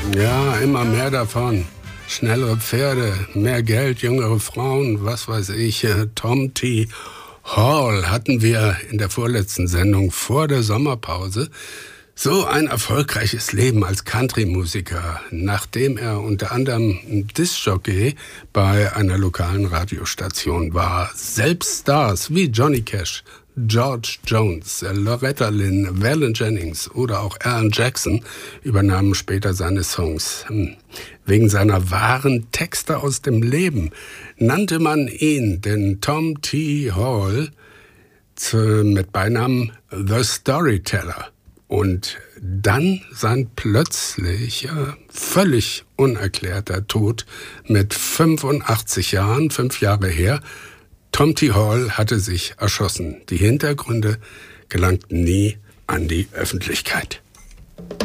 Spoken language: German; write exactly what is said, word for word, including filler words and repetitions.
Ja, immer mehr davon. Schnellere Pferde, mehr Geld, jüngere Frauen, was weiß ich. Tom T. Hall hatten wir in der vorletzten Sendung vor der Sommerpause. So ein erfolgreiches Leben als Country-Musiker, nachdem er unter anderem Diskjockey bei einer lokalen Radiostation war. Selbst Stars wie Johnny Cash, George Jones, Loretta Lynn, Waylon Jennings oder auch Alan Jackson übernahmen später seine Songs. Wegen seiner wahren Texte aus dem Leben nannte man ihn, den Tom T. Hall, mit Beinamen The Storyteller. Und dann sein plötzlicher, völlig unerklärter Tod mit fünfundachtzig Jahren, fünf Jahre her. Tom T. Hall hatte sich erschossen. Die Hintergründe gelangten nie an die Öffentlichkeit.